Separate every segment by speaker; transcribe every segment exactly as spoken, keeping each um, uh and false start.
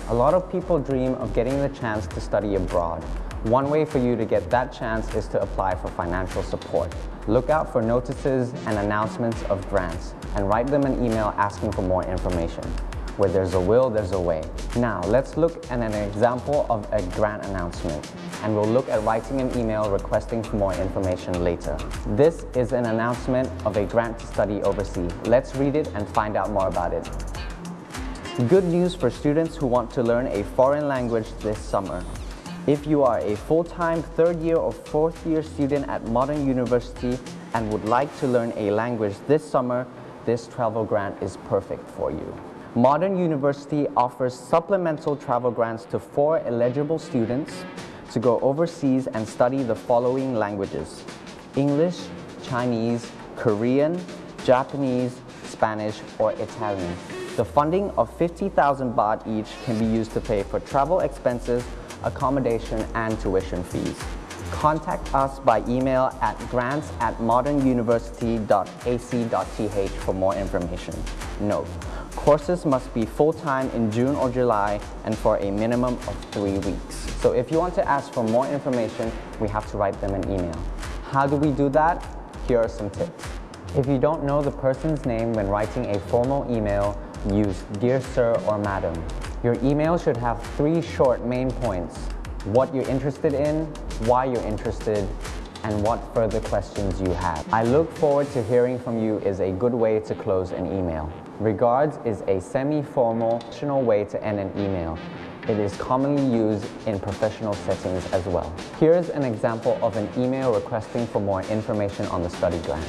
Speaker 1: A lot of people dream of getting the chance to study abroad. One way for you to get that chance is to apply for financial support. Look out for notices and announcements of grants and write them an email asking for more information. Where there's a will, there's a way. Now, let's look at an example of a grant announcement, and we'll look at writing an email requesting for more information later. This is an announcement of a grant to study overseas. Let's read it and find out more about it. Good news for students who want to learn a foreign language this summer. If you are a full-time third year or fourth year student at Modern University and would like to learn a language this summer, this travel grant is perfect for you. Modern University offers supplemental travel grants to four eligible students to go overseas and study the following languages: English, Chinese, Korean, Japanese, Spanish, or Italian. The funding of fifty thousand baht each can be used to pay for travel expenses, accommodation, and tuition fees. Contact us by email at grants at modern university dot a c dot t h for more information. Note: courses must be full-time in June or July and for a minimum of three weeks. So if you want to ask for more information, we have to write them an email. How do we do that? Here are some tips. If you don't know the person's name when writing a formal email, use Dear Sir or Madam. Your email should have three short main points: what you're interested in, why you're interested, and what further questions you have. I look forward to hearing from you is a good way to close an email. Regards is a semi-formal, professional way to end an email. It is commonly used in professional settings as well. Here's an example of an email requesting for more information on the study grant.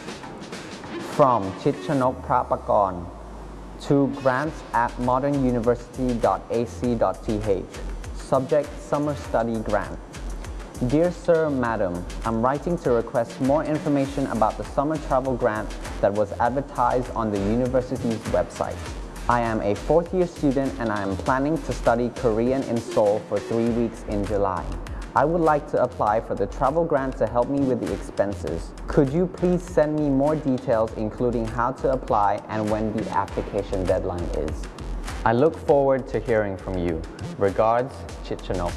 Speaker 1: From Chitchanok Prapakorn to grants at modern university dot a c dot t h. Subject: Summer Study Grant. Dear Sir, Madam, I'm writing to request more information about the summer travel grant that was advertised on the university's website. I am a fourth year student and I am planning to study Korean in Seoul for three weeks in July. I would like to apply for the travel grant to help me with the expenses. Could you please send me more details, including how to apply and when the application deadline is? I look forward to hearing from you. Regards, Chitchanok.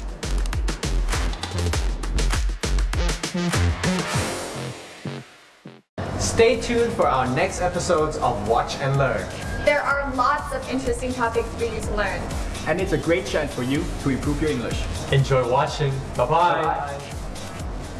Speaker 2: Stay tuned for our next episodes of Watch and Learn.
Speaker 3: There are lots of interesting topics for you to learn.
Speaker 4: And it's a great chance for you to improve your English.
Speaker 2: Enjoy watching. Bye-bye.